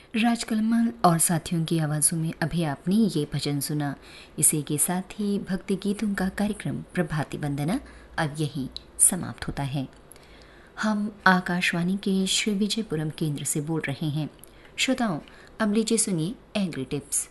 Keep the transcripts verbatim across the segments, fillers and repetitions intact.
राजकमल और साथियों की आवाज़ों में अभी आपने ये भजन सुना। इसी के साथ ही भक्ति गीतों का कार्यक्रम प्रभाती वंदना अब यहीं समाप्त होता है। हम आकाशवाणी के श्री विजयपुरम केंद्र से बोल रहे हैं। श्रोताओं, अब लीजिए सुनिए एग्री टिप्स।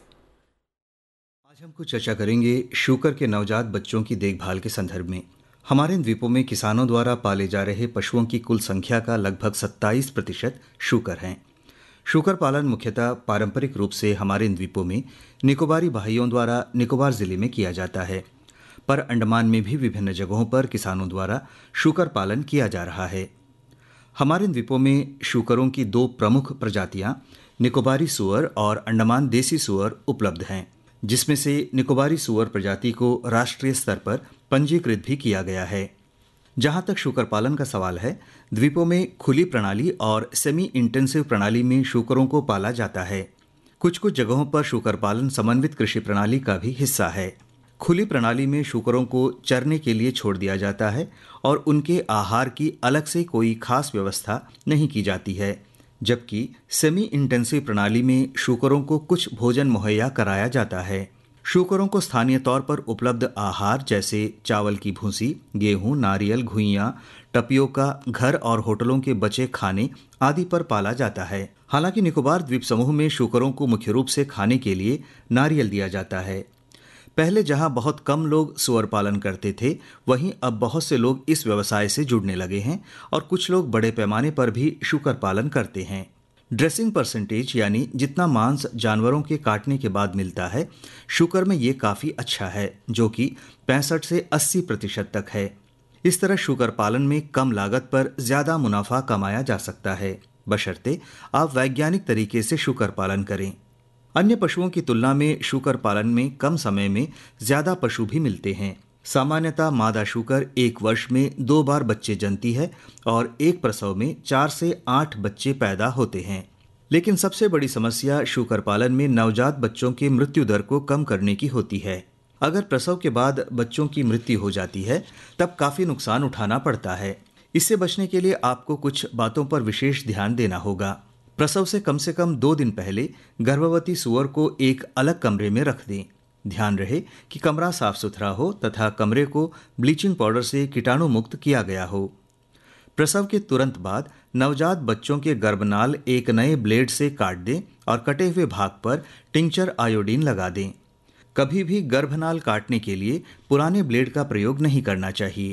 आज हम कुछ चर्चा करेंगे शूकर के नवजात बच्चों की देखभाल के संदर्भ में। हमारे द्वीपों में किसानों द्वारा पाले जा रहे पशुओं की कुल संख्या का लगभग सत्ताईस प्रतिशत शूकर हैं। शूकर पालन मुख्यतः पारंपरिक रूप से हमारे द्वीपों में निकोबारी भाइयों द्वारा निकोबार जिले में किया जाता है, पर अंडमान में भी विभिन्न जगहों पर किसानों द्वारा शूकर पालन किया जा रहा है। हमारे द्वीपों में शूकरों की दो प्रमुख प्रजातियां निकोबारी सूअर और अंडमान देसी सूअर उपलब्ध हैं, जिसमें से निकोबारी सूअर प्रजाति को राष्ट्रीय स्तर पर पंजीकृत भी किया गया है। जहां तक शूकर पालन का सवाल है, द्वीपों में खुली प्रणाली और सेमी इंटेंसिव प्रणाली में शूकरों को पाला जाता है। कुछ कुछ जगहों पर शूकर पालन समन्वित कृषि प्रणाली का भी हिस्सा है। खुली प्रणाली में शूकरों को चरने के लिए छोड़ दिया जाता है और उनके आहार की अलग से कोई खास व्यवस्था नहीं की जाती है, जबकि सेमी इंटेंसिव प्रणाली में शूकरों को कुछ भोजन मुहैया कराया जाता है। शूकरों को स्थानीय तौर पर उपलब्ध आहार जैसे चावल की भूसी, गेहूं, नारियल, घुइयां, टपियोका, घर और होटलों के बचे खाने आदि पर पाला जाता है। हालांकि निकोबार द्वीप समूह में शूकरों को मुख्य रूप से खाने के लिए नारियल दिया जाता है। पहले जहां बहुत कम लोग सूअर पालन करते थे, वहीं अब बहुत से लोग इस व्यवसाय से जुड़ने लगे हैं और कुछ लोग बड़े पैमाने पर भी शूकर पालन करते हैं। ड्रेसिंग परसेंटेज यानी जितना मांस जानवरों के काटने के बाद मिलता है, शूकर में ये काफ़ी अच्छा है, जो कि पैंसठ से अस्सी प्रतिशत तक है। इस तरह शूकर पालन में कम लागत पर ज़्यादा मुनाफा कमाया जा सकता है, बशर्ते आप वैज्ञानिक तरीके से शूकर पालन करें। अन्य पशुओं की तुलना में शूकर पालन में कम समय में ज़्यादा पशु भी मिलते हैं। सामान्यतः मादा शूकर एक वर्ष में दो बार बच्चे जनती है और एक प्रसव में चार से आठ बच्चे पैदा होते हैं। लेकिन सबसे बड़ी समस्या शूकर पालन में नवजात बच्चों की मृत्यु दर को कम करने की होती है। अगर प्रसव के बाद बच्चों की मृत्यु हो जाती है, तब काफ़ी नुकसान उठाना पड़ता है। इससे बचने के लिए आपको कुछ बातों पर विशेष ध्यान देना होगा। प्रसव से कम से कम दो दिन पहले गर्भवती सूअर को एक अलग कमरे में रख दें। ध्यान रहे कि कमरा साफ सुथरा हो तथा कमरे को ब्लीचिंग पाउडर से कीटाणु मुक्त किया गया हो। प्रसव के तुरंत बाद नवजात बच्चों के गर्भनाल एक नए ब्लेड से काट दें और कटे हुए भाग पर टिंचर आयोडीन लगा दें। कभी भी गर्भनाल काटने के लिए पुराने ब्लेड का प्रयोग नहीं करना चाहिए।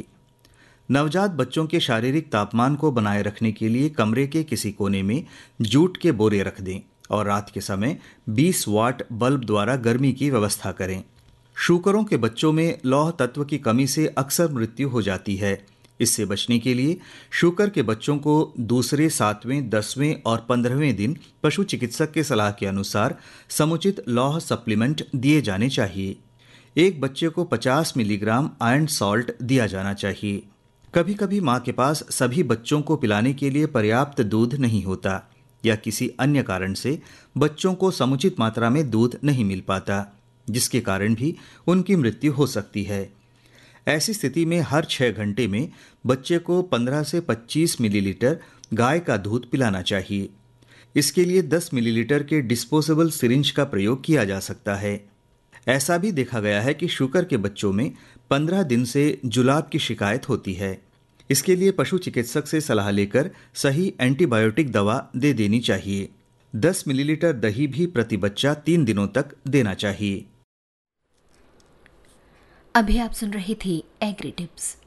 नवजात बच्चों के शारीरिक तापमान को बनाए रखने के लिए कमरे के किसी कोने में जूट के बोरे रख दें और रात के समय बीस वाट बल्ब द्वारा गर्मी की व्यवस्था करें। शूकरों के बच्चों में लौह तत्व की कमी से अक्सर मृत्यु हो जाती है। इससे बचने के लिए शूकर के बच्चों को दूसरे, सातवें, दसवें और पंद्रहवें दिन पशु चिकित्सक के सलाह के अनुसार समुचित लौह सप्लीमेंट दिए जाने चाहिए। एक बच्चे को पचास मिलीग्राम आयरन सॉल्ट दिया जाना चाहिए। कभी कभी माँ के पास सभी बच्चों को पिलाने के लिए पर्याप्त दूध नहीं होता या किसी अन्य कारण से बच्चों को समुचित मात्रा में दूध नहीं मिल पाता, जिसके कारण भी उनकी मृत्यु हो सकती है। ऐसी स्थिति में हर छह घंटे में बच्चे को पंद्रह से पच्चीस मिलीलीटर गाय का दूध पिलाना चाहिए। इसके लिए दस मिलीलीटर के डिस्पोजेबल सिरिंज का प्रयोग किया जा सकता है। ऐसा भी देखा गया है कि शूकर के बच्चों में पंद्रह दिन से जुलाब की शिकायत होती है। इसके लिए पशु चिकित्सक से सलाह लेकर सही एंटीबायोटिक दवा दे देनी चाहिए। दस मिलीलीटर दही भी प्रति बच्चा तीन दिनों तक देना चाहिए। अभी आप सुन रहे थे एग्री टिप्स।